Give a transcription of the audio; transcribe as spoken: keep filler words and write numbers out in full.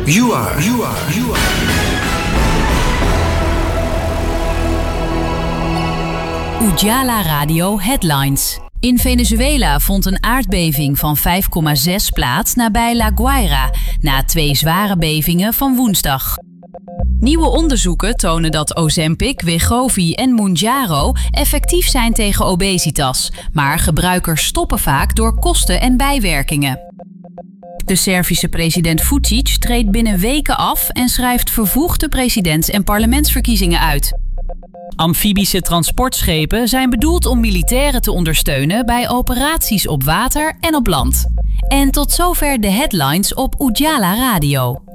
You are, you are, you are. Ujala Radio Headlines. In Venezuela vond een aardbeving van vijf komma zes plaats nabij La Guaira, na twee zware bevingen van woensdag. Nieuwe onderzoeken tonen dat Ozempic, Wegovy en Mounjaro effectief zijn tegen obesitas, maar gebruikers stoppen vaak door kosten en bijwerkingen. De Servische president Vučić treedt binnen weken af en schrijft vervroegde presidents- en parlementsverkiezingen uit. Amfibische transportschepen zijn bedoeld om militairen te ondersteunen bij operaties op water en op land. En tot zover de headlines op Ujala Radio.